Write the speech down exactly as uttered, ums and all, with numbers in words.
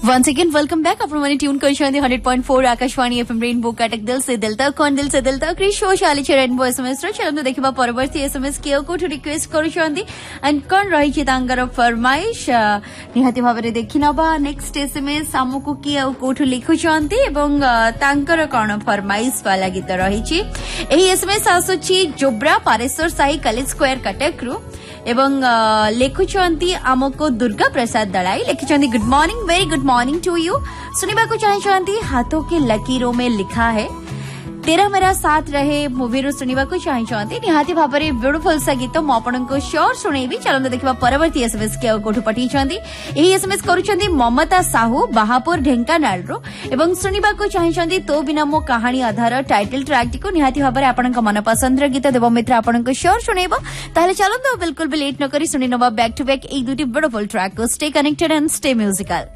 Once again, welcome back. After one tune कर one hundred point four Akashvani FM rainbow Cuttack दिल से दिल तक कौन दिल से दिल तक शो चालीस रेनबो एसएमएस रो चलो देखिबा परवर्ती एसएमएस कियो कोठु रिक्वेस्ट करूछंदी एंड कोन रही छि तांगर फरमाइश निहाती भाबरे देखिनबा नेक्स्ट एसएमएस हमकु कियो कोठु लिखुछंदी एवं तांकर कोन फरमाइश वाला गीत रही छि एही SMS आसुछि जोब्रा Pareshwar Sai college square Cuttack रो एवं लेखुचंती आमको Durga Prasad Dalai लिखिचंती good morning very good morning to you सुनिबा को चाहती हाथों के लकीरों में लिखा है तेरा मेरा साथ रहे मूवी रो सुनिबा को चाहती निहाती भाबरे ब्यूटीफुल सा गीत मो आपनको श्योर सुनेबी चलो देखिबा परवर्ती एसएमएस के कोठु पठीचंती एही एसएमएस करूचंती ममता साहू बाहापुर ढेंकानाल रो एवं सुनिबा को चाहती तो बिना मो कहानी आधार टाइटल ट्रैक को निहाती भाबरे आपनका मन पसंद र गीत देबो मित्र आपनको श्योर सुनेबो ताले चलो तो बिल्कुल भी लेट न करी सुनि नबा बैक टू बैक एक दुटी ब्यूटीफुल ट्रैक को stay connected and stay musical